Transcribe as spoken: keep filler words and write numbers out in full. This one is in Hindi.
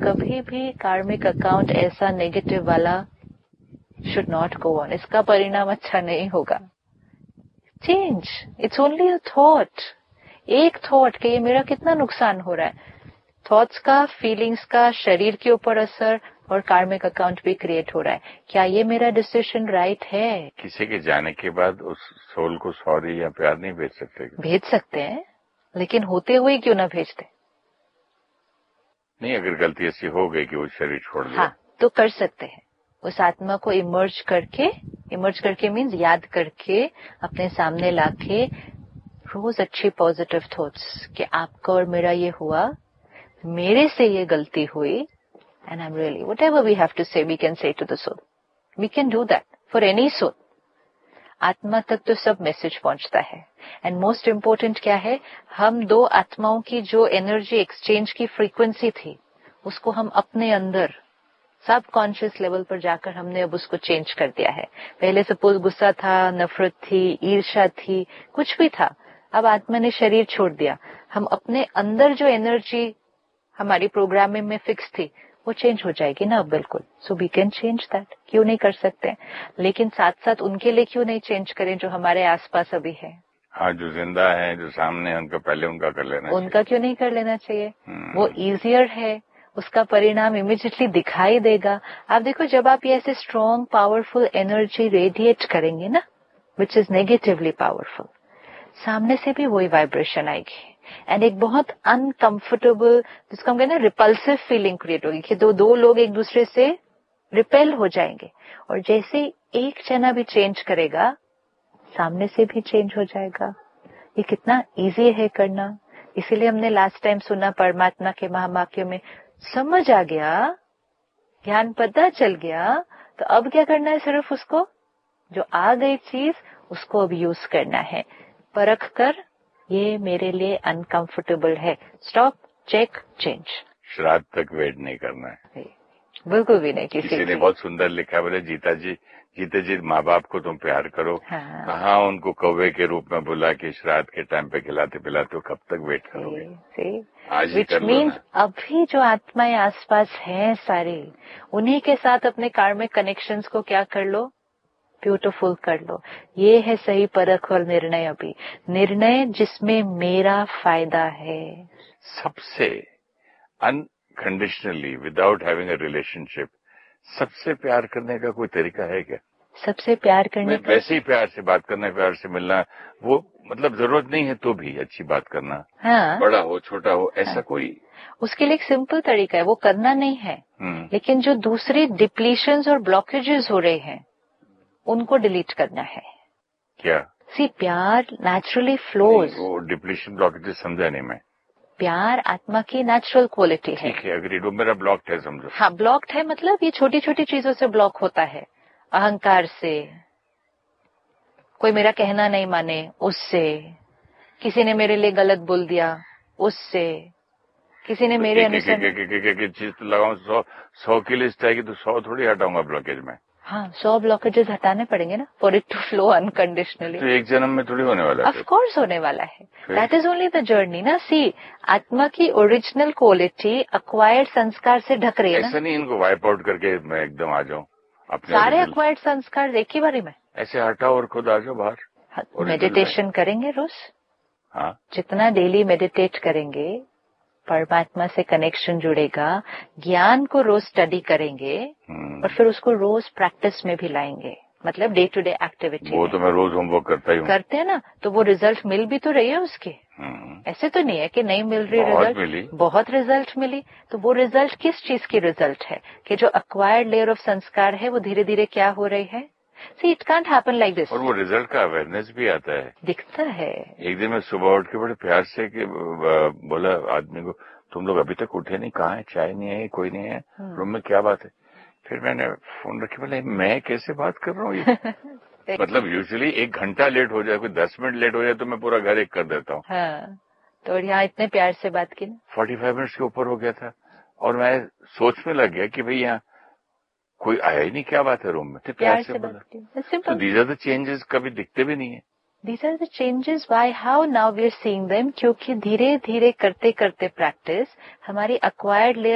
कभी भी कार्मिक अकाउंट ऐसा नेगेटिव वाला शुड नॉट गो ऑन, इसका परिणाम अच्छा नहीं होगा। Change, it's only a thought, एक थॉट के ये मेरा कितना नुकसान हो रहा है, थॉट्स का, फीलिंग्स का शरीर के ऊपर असर और कार्मिक अकाउंट भी क्रिएट हो रहा है। क्या ये मेरा डिसीजन राइट है? किसी के जाने के बाद उस सोल को सॉरी या प्यार नहीं भेज सकते? भेज सकते हैं, लेकिन होते हुए क्यों ना भेजते? नहीं, अगर गलती ऐसी हो गई कि वो शरीर छोड़ दिया, हाँ, तो कर सकते हैं। उस आत्मा को इमर्ज करके, इमर्ज करके मीन्स याद करके, अपने सामने लाके रोज अच्छी पॉजिटिव थॉट्स कि आपका और मेरा ये हुआ, मेरे से ये गलती हुई, and I'm really, whatever we have to say, we can say to the soul. We can do that for any soul. आत्मा तक तो सब मैसेज पहुंचता है। एंड मोस्ट इम्पोर्टेंट क्या है, हम दो आत्माओं की जो एनर्जी एक्सचेंज की फ्रीक्वेंसी थी, उसको हम अपने अंदर सब कॉन्शियस लेवल पर जाकर हमने अब उसको चेंज कर दिया है। पहले सपोज गुस्सा था, नफरत थी, ईर्ष्या थी, कुछ भी था, अब आत्मा ने शरीर छोड़ दिया, हम अपने अंदर जो एनर्जी हमारी प्रोग्रामिंग में फिक्स थी वो चेंज हो जाएगी ना अब बिल्कुल। So we can change that, क्यों नहीं कर सकते? लेकिन साथ साथ उनके लिए क्यों नहीं चेंज करें जो हमारे आसपास अभी है? हाँ, जो जिंदा है, जो सामने है, उनका पहले उनका कर लेना चाहिए। उनका क्यों नहीं कर लेना चाहिए? वो इजियर है, उसका परिणाम इमीडिएटली दिखाई देगा। आप देखो, जब आप ये ऐसे स्ट्रॉन्ग पावरफुल एनर्जी रेडिएट करेंगे ना, विच इज नेगेटिवली पावरफुल, सामने से भी वही वाइब्रेशन आएगी एंड एक बहुत अनकंफर्टेबल, जिसको हम कहते हैं रिपल्सिव फीलिंग क्रिएट होगी कि दो दो लोग एक दूसरे से रिपेल हो जाएंगे। और जैसे एक जना भी चेंज करेगा, सामने से भी चेंज हो जाएगा। ये कितना इजी है करना। इसीलिए हमने लास्ट टाइम सुना परमात्मा के महावाक्यों में, समझ आ गया, ज्ञान पता चल गया, तो अब क्या करना है? सिर्फ उसको, जो आ गई चीज, उसको अब यूज करना है, परख कर ये मेरे लिए अनकंफर्टेबल है, स्टॉप, चेक, चेंज। श्राद्ध तक वेट नहीं करना है, बिल्कुल भी नहीं। किसी किसी ने बहुत सुंदर लिखा, बोले जीता जी, जीते जी माँ बाप को तुम प्यार करो। हाँ। कहाँ उनको कौवे के रूप में बुला के श्राद्ध के टाइम पे खिलाते पिलाते हो, कब तक वेट करोगे? आज ही कर लो ना। अभी जो आत्माएं आसपास हैं सारी, उन्हीं के साथ अपने कार्मिक कनेक्शंस को क्या कर लो, ब्यूटीफुल कर लो। ये है सही परख और निर्णय। अभी निर्णय जिसमें मेरा फायदा है, सबसे unconditionally, without having a relationship, सबसे प्यार करने का कोई तरीका है क्या? सबसे प्यार करने का वैसे ही प्यार से बात करना, प्यार से मिलना, वो मतलब जरूरत नहीं है तो भी अच्छी बात करना। हाँ, बड़ा हो छोटा हो, ऐसा हाँ। कोई उसके लिए एक सिंपल तरीका है, वो करना नहीं है, लेकिन जो दूसरे डिप्लीशंस और ब्लॉकेजेस हो रहे हैं उनको डिलीट करना है। क्या? सी, प्यार नेचुरली फ्लोज। वो डिप्लीशन ब्लॉकेजेस समझा नहीं मैं। प्यार आत्मा की नेचुरल क्वालिटी है। ठीक है, अग्रीड, वो मेरा ब्लॉक्ड है, समझो। हाँ, ब्लॉक्ड है मतलब ये छोटी छोटी चीजों से ब्लॉक होता है। अहंकार से, कोई मेरा कहना नहीं माने उससे, किसी ने मेरे लिए गलत बोल दिया उससे, किसी ने मेरे अनुसार चीज तो लगाऊं, सौ सौ की लिस्ट आएगी तो सौ थोड़ी हटाऊंगा ब्लॉकेज में। हाँ, सौ ब्लॉकेजेस हटाने पड़ेंगे ना, for it to flow unconditionally. तो एक जन्म में थोड़ी होने वाला है। ऑफ कोर्स होने वाला है। That is only the journey ना। सी, आत्मा की ओरिजिनल क्वालिटी अक्वायर्ड संस्कार से ढक रही है ना। ऐसा नहीं इनको वाइप आउट करके मैं एकदम आ जाऊं अपने सारे अक्वायर्ड संस्कार एक ही बारी में ऐसे हटाओ और खुद आ जाओ बाहर। मेडिटेशन करेंगे रोज। हाँ, जितना डेली मेडिटेट करेंगे, परमात्मा से कनेक्शन जुड़ेगा, ज्ञान को रोज स्टडी करेंगे और फिर उसको रोज प्रैक्टिस में भी लाएंगे, मतलब डे टू डे एक्टिविटी। वो तो मैं रोज होमवर्क करता ही हूँ। करते हैं ना, तो वो रिजल्ट मिल भी तो रही है उसके। ऐसे तो नहीं है कि नहीं मिल रही रिजल्ट, मिली, बहुत रिजल्ट मिली। तो वो रिजल्ट किस चीज की रिजल्ट है कि जो अक्वायर्ड लेयर ऑफ संस्कार है वो धीरे धीरे क्या हो रही है। सी, it can't happen like this. और वो रिजल्ट का अवेयरनेस भी आता है, दिखता है। एक दिन मैं सुबह उठ के बड़े प्यार से कि बोला आदमी को, तुम लोग अभी तक उठे नहीं, कहाँ है, चाय नहीं है, कोई नहीं है रूम में, क्या बात है? फिर मैंने फोन रखी, बोला मैं कैसे बात कर रहा हूँ ये मतलब यूजुअली एक घंटा लेट हो जाए, कोई दस मिनट लेट हो जाए तो मैं पूरा घर एक कर देता हूँ। हाँ, तो यहाँ इतने प्यार से बात की ना, फोर्टी फाइव मिनट्स के ऊपर हो गया था और मैं सोचने लग गया कि भाई यहाँ कोई आया ही नहीं, क्या बात है रूम में, तो प्यार से बोला। तो दीज आर द चेंजेस, कभी दिखते भी नहीं है। These are the changes why how now we are seeing them, क्योंकि धीरे धीरे करते करते प्रैक्टिस हमारी acquired layer